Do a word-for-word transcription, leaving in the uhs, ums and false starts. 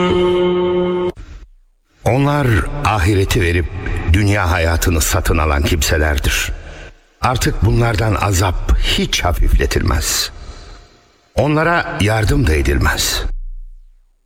Onlar ahireti verip dünya hayatını satın alan kimselerdir. Artık bunlardan azap hiç hafifletilmez. Onlara yardım da edilmez.